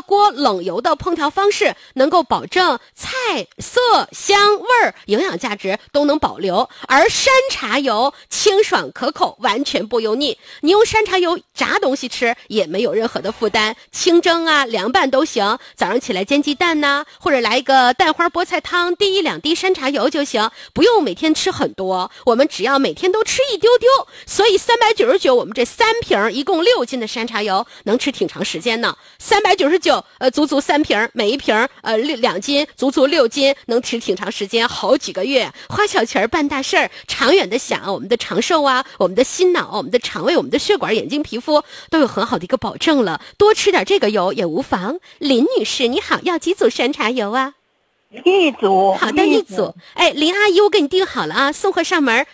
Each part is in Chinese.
锅冷油的烹调方式能够保证菜色香味儿营养价值都能保留，而山茶油清爽可口，完全不油腻，你用山茶油炸东西吃也没有任何的负担，清蒸啊凉拌都行，早上起来煎鸡蛋呐，或者来一个蛋花菠菜汤，滴1-2滴山茶油就行，不用每天吃很多，我们只要每天都吃一丢丢，所以399我们这3瓶一共6斤的山茶油能吃挺长时间呢。399足足3瓶，每一瓶2斤，足足6斤，能吃挺长时间，好几个月。花小钱办大事儿，长远的想，我们的长寿啊，我们的心脑，我们的肠胃，我们的血管、眼睛、皮肤都有很好的一个保证了，多吃点这个油也无妨。林女士你好，要几组山茶油啊 ？1组。 好的，1组。哎，林阿姨，我给你订好了啊，送货上门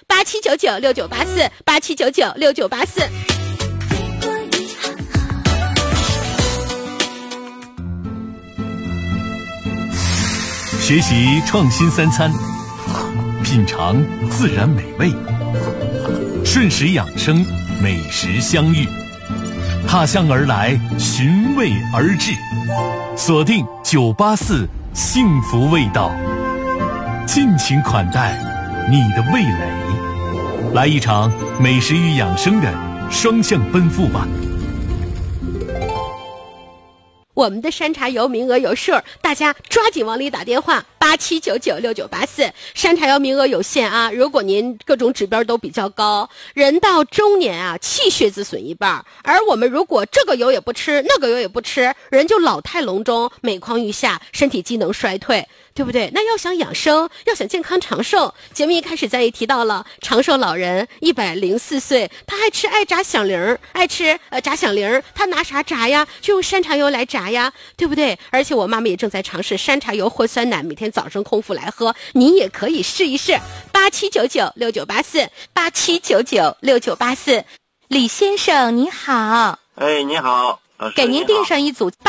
，87996984，87996984。 学习创新3餐，品尝自然美味，顺时养生，美食相遇，踏向而来，寻味而至，锁定984幸福味道，尽情款待你的味蕾，来一场美食与养生的双向奔赴吧。 我们的山茶油名额有数，大家抓紧往里打电话，87996984。山茶油名额有限啊，如果您各种指标都比较高，人到中年啊，气血自损一半，而我们如果这个油也不吃，那个油也不吃，人就老态龙钟，每况愈下，身体机能衰退，对不对？那要想养生，要想健康长寿，节目一开始咱也提到了，长寿老人104岁，他爱吃爱炸响铃，爱吃炸响铃，他拿啥炸呀？就用山茶油来炸呀，对不对？而且我妈妈也正在尝试山茶油或酸奶，每天早上空腹来喝，你也可以试一试。87996984，87996984。李先生你好。 哎，你好， 给您订上一组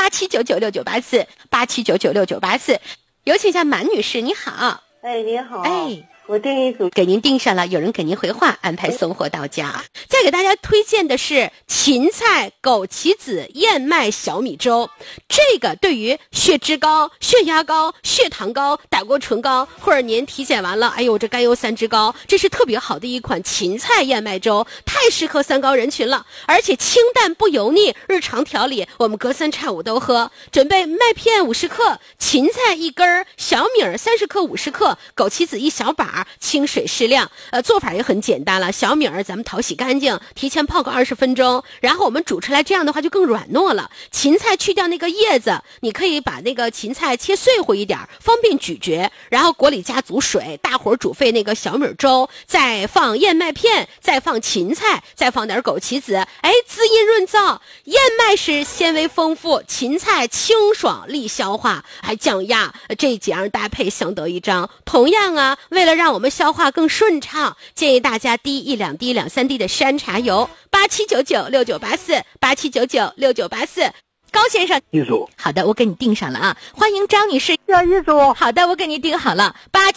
87996984，87996984。有请一下满女士，你好。 哎，你好。 哎， 我订一组， 给您订上了，有人给您回话，安排送货到家。再给大家推荐的是芹菜枸杞子燕麦小米粥，这个对于血脂高、血压高、血糖高、胆固醇高，或者您体检完了，哎呦这甘油三酯高，这是特别好的一款芹菜燕麦粥，太适合三高人群了，而且清淡不油腻，日常调理我们隔3差5都喝。准备麦片50克，芹菜1根，小米30克50克，枸杞子1小把，清水适量。做法也很简单了，小米咱们淘洗干净，提前泡个20分钟，然后我们煮出来，这样的话就更软糯了。芹菜去掉那个叶子，你可以把那个芹菜切碎乎一点，方便咀嚼，然后锅里加足水，大火煮沸那个小米粥，再放燕麦片，再放芹菜，再放点枸杞子，哎，滋阴润燥。燕麦是纤维丰富，芹菜清爽利消化，还降压，这几样搭配相得益彰。同样啊，为了让我们消化更顺畅，建议大家滴1-2滴、2-3滴的山茶油。87996984，87996984。高先生 1组。 好的，我给你订上了啊。欢迎张女士， 要1组。 好的，我给你订好了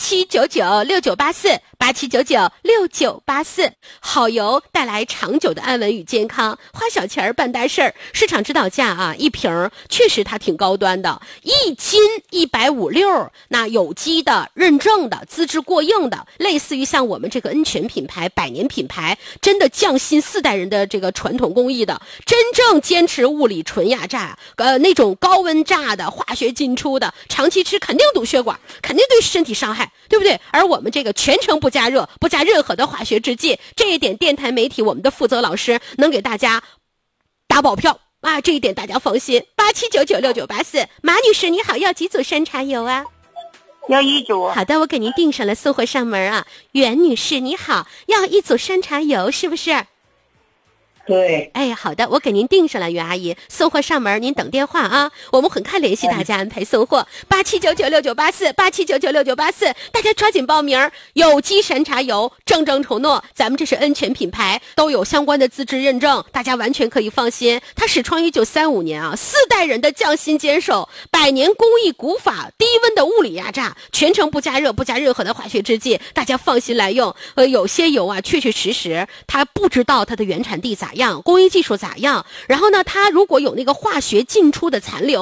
，87996984，87996984。好油带来长久的安稳与健康，花小钱办大事儿。市场指导价啊，一瓶确实它挺高端的，1斤156，那有机的、认证的、资质过硬的，类似于像我们这个恩泉品牌、百年品牌，真的匠心4代人的这个传统工艺的，真正坚持物理纯压榨。那种高温炸的、化学进出的，长期吃肯定堵血管，肯定对身体伤害，对不对？而我们这个全程不加热，不加任何的化学制剂，这一点电台媒体我们的负责老师能给大家打保票啊，这一点大家放心。87996984，马女士你好，要几组山茶油啊？ 要1组。 好的，我给您订上了，送货上门啊。袁女士你好，要1组山茶油是不是？ 对。 哎，好的，我给您订上了，袁阿姨，送货上门，您等电话啊，我们很快联系大家安排送货。87996984，87996984，大家抓紧报名。有机山茶油，正正承诺，咱们这是恩泉品牌，都有相关的资质认证，大家完全可以放心。它始创1935年啊，4代人的匠心坚守，百年工艺古法，低温的物理压榨，全程不加热，不加任何的化学制剂，大家放心来用。有些油啊，确确实实它不知道它的原产地咋样，工艺技术咋样，然后呢它如果有那个化学进出的残留，